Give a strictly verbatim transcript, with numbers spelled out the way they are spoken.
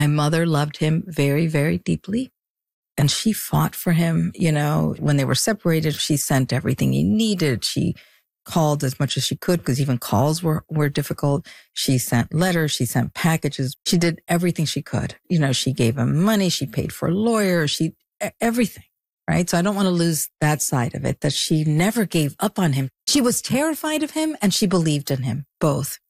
My mother loved him very, very deeply. And she fought for him. You know, when they were separated, she sent everything he needed. She called as much as she could because even calls were, were difficult. She sent letters. She sent packages. She did everything she could. You know, she gave him money. She paid for lawyers. She, everything. Right. So I don't want to lose that side of it, that she never gave up on him. She was terrified of him and she believed in him, both.